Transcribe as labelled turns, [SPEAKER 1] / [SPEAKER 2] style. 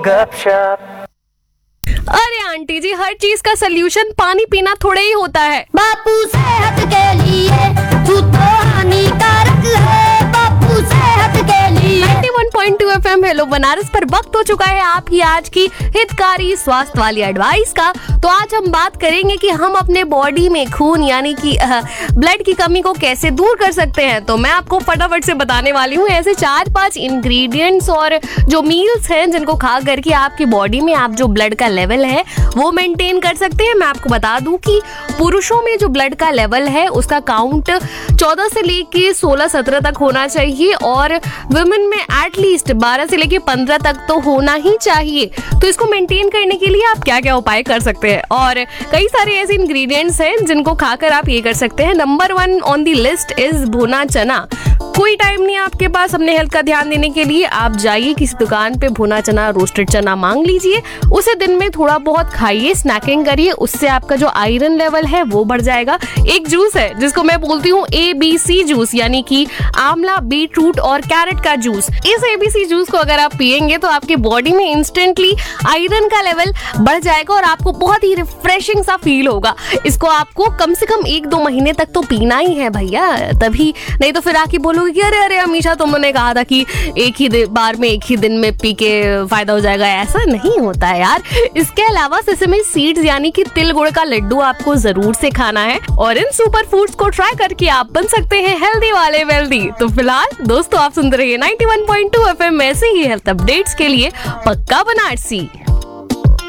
[SPEAKER 1] गपशप।
[SPEAKER 2] अरे आंटी जी, हर चीज का सलूशन पानी पीना थोड़े ही होता है।
[SPEAKER 3] बापू सेहत के लिए दूध तो हानिकारक है, बापू सेहत के लिए।
[SPEAKER 2] 91.2 FM हेलो बनारस पर वक्त हो चुका है आपकी आज की हितकारी स्वास्थ्य वाली एडवाइस का। तो आज हम बात करेंगे कि हम अपने बॉडी में खून यानी कि ब्लड की कमी को कैसे दूर कर सकते हैं। तो मैं आपको फटाफट से बताने वाली हूँ ऐसे 4-5 इंग्रेडिएंट्स और जो मील्स हैं जिनको खा करके आपकी बॉडी में आप जो ब्लड का लेवल है वो मेंटेन कर सकते हैं। मैं आपको बता दूं कि पुरुषों में जो ब्लड का लेवल है उसका काउंट 14 से लेके 16-17 तक होना चाहिए और वुमेन में एटलीस्ट 12 से लेके 15 तक तो होना ही चाहिए। तो इसको मेंटेन करने के लिए आप क्या क्या उपाय कर सकते हैं और कई सारे ऐसे इंग्रेडिएंट्स हैं जिनको खाकर आप ये कर सकते हैं। Number 1 on the list is भुना चना। कोई टाइम नहीं आपके पास अपने हेल्थ का ध्यान देने के लिए, आप जाइए किसी दुकान पे भुना चना, रोस्टेड चना मांग लीजिए, उसे दिन में थोड़ा बहुत खाइए, स्नैकिंग करिए, उससे आपका जो आयरन लेवल है वो बढ़ जाएगा। एक जूस है जिसको मैं बोलती हूँ ABC जूस, यानी कि आंवला, बीट रूट और कैरेट का जूस। इस ABC जूस को अगर आप पियेंगे तो आपकी बॉडी में इंस्टेंटली आयरन का लेवल बढ़ जाएगा और आपको बहुत ही रिफ्रेशिंग सा फील होगा। इसको आपको कम से कम 1-2 महीने तक तो पीना ही है भैया, तभी नहीं तो फिर आके बोलोगे कि अरे अरे हमेशा तुमने कहा था कि एक ही बार में एक ही दिन में पी के फायदा हो जाएगा। ऐसा नहीं होता है यार। इसके अलावा सेसमी सीड्स यानी कि तिल गुड़ का लड्डू आपको जरूर से खाना है और इन सुपर फूड्स को ट्राई करके आप बन सकते हैं हेल्दी वाले वेल्दी। तो फिलहाल दोस्तों आप सुन रहे हैं 91.2 FM ऐसे ही हेल्थ अपडेट्स के लिए पक्का बनारसी।